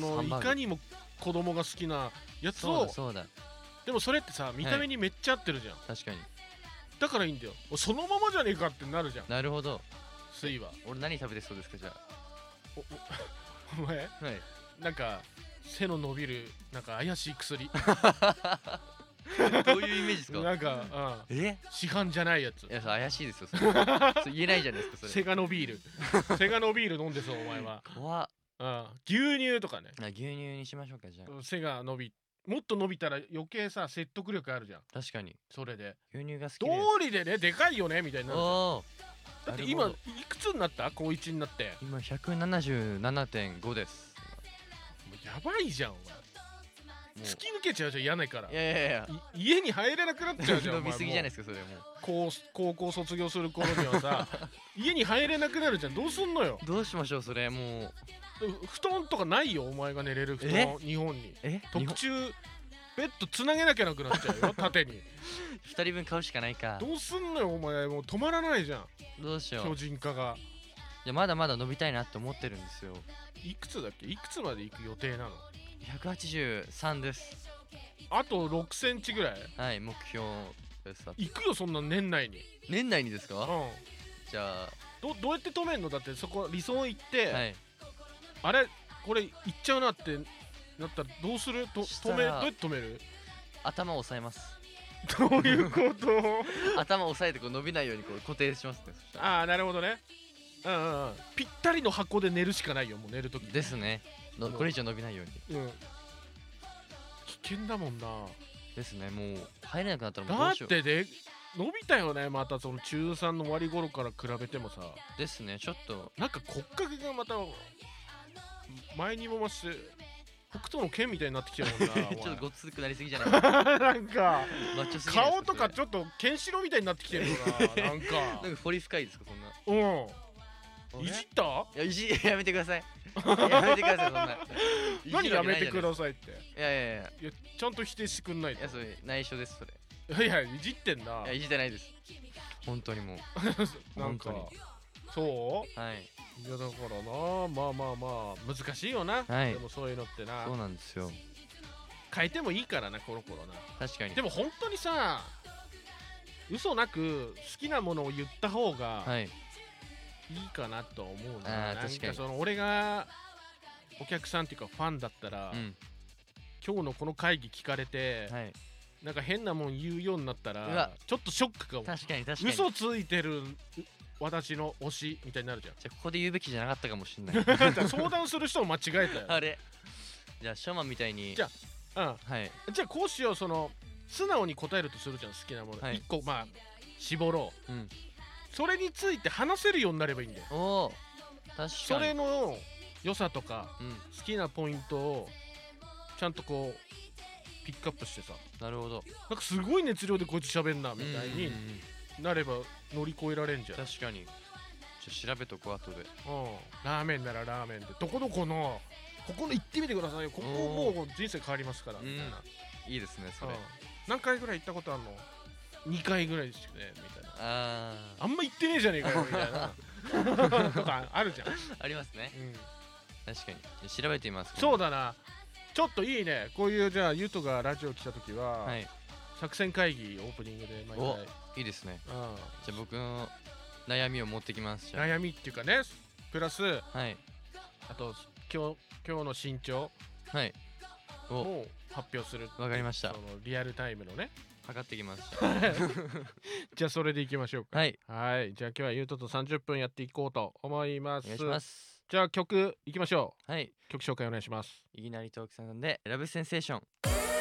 のいかにも子供が好きなやつを。 そうだでもそれってさ見た目にめっちゃ合ってるじゃん、 確かに。 だからいいんだよ。そのままじゃねえかってなるじゃん。 なるほど。 スイは俺何食べてそうですかじゃお前あ。はいなんか背の伸びるなんか怪しい薬どういうイメージですか？ なんか、市販じゃないやつ。 いや怪しいですよそれそれ言えないじゃないですかそれ。 セガノビールセガノビール飲んでそうお前は。 怖っ。 牛乳とかね。 牛乳にしましょうかじゃあ。 背が伸びもっと伸びたら余計さ説得力あるじゃん。 確かにそれで牛乳が好き道で。 理でねでかいよねみたいになるじゃん。 おーだって今いくつになった？高1になって。 今 177.5 です。 もうやばいじゃんお前。 もう突き抜けちゃうじゃん嫌ないから。 いや家に入れなくなっちゃうじゃん。 伸びすぎじゃないいですかそれもう。 高校卒業する頃にはさ家に入れなくなるじゃん。どうすんのよ。 どうしましょうそれもう。 布団とかないよお前が寝れる布団。日本に特注ベッドつなげなきゃなくなっちゃうよ縦に。 2人分買うしかないか。 どうすんのよお前。もう止まらないじゃんどうしよう。 巨人化が。 いやまだまだ伸びたいなって思ってるんですよ。 いくつだっけ？いくつまで行く予定なの ？183です。 あと6センチぐらいはい目標です。 行くよそんな年内に。 年内にですか？ うんじゃあどうやって止めんの？だってそこ理想行って、 はいあれこれ行っちゃうなってなったらどうする？どうやって止める？ 頭を押さえます。 どういうこと頭を押さえてこう伸びないようにこう固定しますね。そしたらああなるほどね。ぴったりの箱で寝るしかないよもう寝るときですね。これ以上伸びないように。 危険だもんな。 ですね。もう入れなくなったらもうどだっうしよう。 てで伸びたよねまたその中3の終わり頃から比べてもさ。 ですね。ちょっとなんか骨格がまた前にも増して北斗の剣みたいになってきてるもんなちょっとごっつくなりすぎじゃないなんかマッチョすぎないですか顔とかちょっとケンシロウみたいになってきてるよななんかなんか掘り深いですかそんな。 いじった？ いややめてください。やめてくださいそんな。 何やめてくださいって。 いやいやちゃんと否定してくんないと。 いやそれ内緒ですそれ。 いやいじってんな。 いやいじってないです。本当にもう。 なんか本そうはい。 いやだからなまあ難しいよな。 はいでもそういうのってなそうなんですよ。 変えてもいいからなコロコロな。 確かに。 でも本当にさ嘘なく好きなものを言った方がはいいいかなと思うな。なん確かにかその俺がお客さんっていうかファンだったら、今日のこの会議聞かれて、 はいなんか変なもん言うようになったうわらちょっとショックかも。 確かに確かに。 嘘ついてる私の推しみたいになるじゃん。 じゃあここで言うべきじゃなかったかもしれない。 だから相談する人を間違えたよ。 あれじゃあショーマンみたいに。 じゃはいじゃあこうしよう。その素直に答えるとするじゃん。好きなもの、 はい 1個まあ絞ろう。 うんそれについて話せるようになればいいんだよ。 おお確かに。 それの良さとかうん好きなポイントをちゃんとこうピックアップしてさ、 なるほど。 なんかすごい熱量でこいつ喋んなみたいになれば乗り越えられんじゃん。 確かに。じゃあ調べとこう後で。 ラーメンならラーメンでどこどこのここの行ってみてくださいよ。ここもう人生変わりますからみたいな。 いいですねそれ。 何回ぐらい行ったことあるの？2回ぐらいですよねみたいな。あんま行ってねえじゃねえかよみたいなとかあるじゃん。 ありますね。確かに。調べてみます。 そうだな。ちょっといいね。こういうじゃあゆとがラジオ来た時は作戦会議オープニングで毎回。 いいですね。じゃあ僕の悩みを持ってきます。 悩みっていうかねプラスはいあと今日の身長はいを発表する。 わかりました。 そのリアルタイムのね測ってきます。 じゃあそれでいきましょうか。 はいじゃあ今日はゆうとと30分やっていこうと思います。 お願いします。 じゃあ曲いきましょう。 はい曲紹介お願いします。 いきなりトークさんでラブセンセーション。